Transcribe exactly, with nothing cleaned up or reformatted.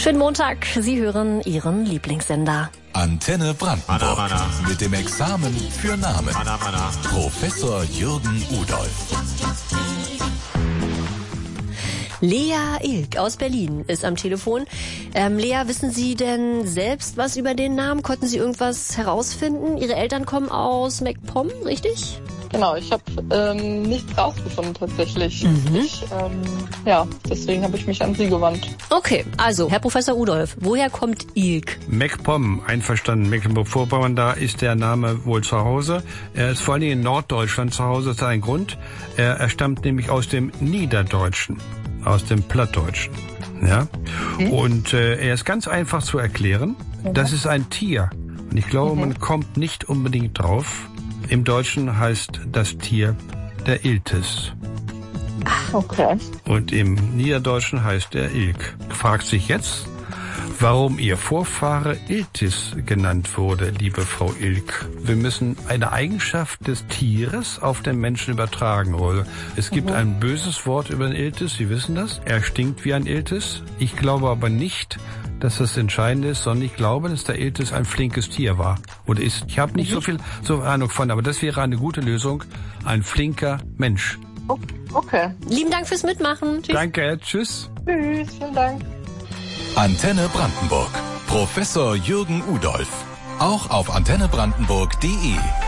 Schönen Montag, Sie hören Ihren Lieblingssender. Antenne Brandenburg. Mana, mana. Mit dem Examen für Namen. Mana, mana. Professor Jürgen Udolph. Lea Ilk aus Berlin ist am Telefon. Ähm, Lea, wissen Sie denn selbst was über den Namen? Konnten Sie irgendwas herausfinden? Ihre Eltern kommen aus MacPom, richtig? Genau, ich habe ähm, nichts rausgefunden tatsächlich. Mhm. Ich, ähm, ja, deswegen habe ich mich an Sie gewandt. Okay, also, Herr Professor Udolph, woher kommt Ilk? MacPom, einverstanden, Mecklenburg-Vorpommern, da ist der Name wohl zu Hause. Er ist vor allem in Norddeutschland zu Hause, das ist ein Grund. Er, er stammt nämlich aus dem Niederdeutschen, aus dem Plattdeutschen. Ja? Mhm. Und äh, er ist ganz einfach zu erklären. Mhm. Das ist ein Tier. Und ich glaube, mhm. man kommt nicht unbedingt drauf. Im Deutschen heißt das Tier der Iltis. Okay. Und im Niederdeutschen heißt er Ilk. Fragt sich jetzt, warum Ihr Vorfahre Iltis genannt wurde, liebe Frau Ilk. Wir müssen eine Eigenschaft des Tieres auf den Menschen übertragen. Oder? Es gibt mhm. ein böses Wort über den Iltis, Sie wissen das. Er stinkt wie ein Iltis. Ich glaube aber nicht, dass das entscheidend ist, sondern ich glaube, dass der Iltis ein flinkes Tier war oder ist. Ich habe nicht mhm. so viel so Ahnung von, aber das wäre eine gute Lösung. Ein flinker Mensch. Okay. Lieben Dank fürs Mitmachen. Tschüss. Danke, tschüss. Tschüss, vielen Dank. Antenne Brandenburg. Professor Jürgen Udolph. Auch auf antenne brandenburg punkt de.